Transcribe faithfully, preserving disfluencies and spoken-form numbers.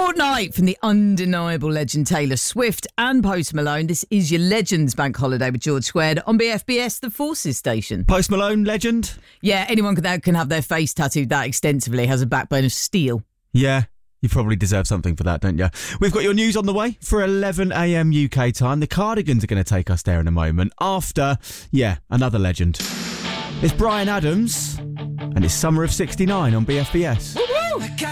Fortnight from the undeniable legend Taylor Swift and Post Malone. This is your Legends Bank Holiday with George Squared on B F B S, the Forces station. Post Malone, legend? Yeah, anyone that can have their face tattooed that extensively has a backbone of steel. Yeah, you probably deserve something for that, don't you? We've got your news on the way for eleven a.m. U K time. The Cardigans are going to take us there in a moment after, yeah, another legend. It's Bryan Adams and it's Summer of sixty-nine on B F B S. Woo-woo!